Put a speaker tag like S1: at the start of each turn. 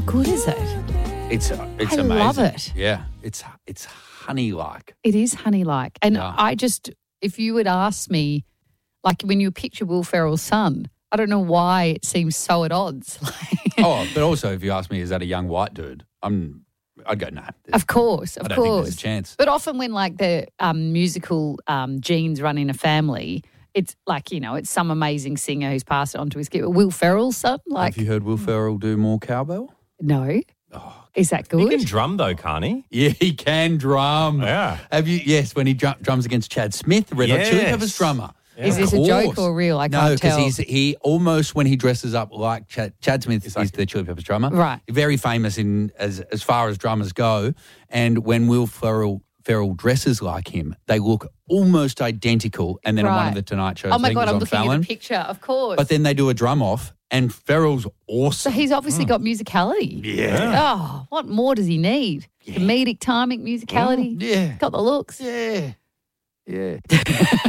S1: good is it?
S2: It's
S1: I
S2: amazing.
S1: love it.
S2: Yeah, it's honey-like.
S1: It is honey-like. And
S2: Yeah.
S1: if you would ask me, like when you picture Will Ferrell's son, I don't know why it seems so at odds.
S2: Oh, but also if you ask me, is that a young white dude? I'd go, nah.
S1: Of course.
S2: I don't think there's a chance.
S1: But often when like the musical genes run in a family, it's like, it's some amazing singer who's passed it on to his kid. Will Ferrell's son? Like,
S2: Have you heard Will Ferrell do more cowbell?
S1: no. Is that good?
S3: He can drum though, can't he?
S2: Yeah, he can drum.
S3: Yeah.
S2: Have you? Yes, when he drums against Chad Smith, the Red Hot Chili
S3: Yes.
S2: Peppers drummer.
S1: Is this a joke or real? I
S2: No,
S1: can't tell.
S2: because he almost, when he dresses up like Chad Smith is the Chili Peppers drummer.
S1: Right.
S2: Very famous as far as drummers go. And when Will Ferrell dresses like him, they look almost identical. And then on one of the Tonight shows,
S1: Oh my
S2: I think it
S1: God,
S2: was
S1: I'm
S2: on
S1: looking
S2: Fallon.
S1: at the picture, of course.
S2: But then they do a drum off, and Ferrell's
S1: So
S2: awesome.
S1: he's obviously got musicality.
S2: Yeah.
S1: Oh, what more does he need? Comedic timing, musicality.
S2: Yeah.
S1: Got the looks.
S2: Yeah. Yeah.